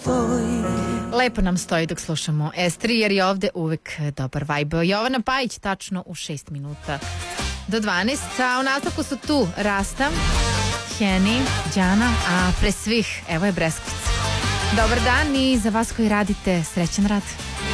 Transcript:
Lepo nam stoji dok slušamo Estri, jer je ovde uvek dobar vibe. Jovana Pajić, tačno u 6 minuta do 12, a u nastavku su tu Rasta, Heni, Đana, a pre svih, evo je Breskvic. Dobar dan i za vas koji radite, srećan rad.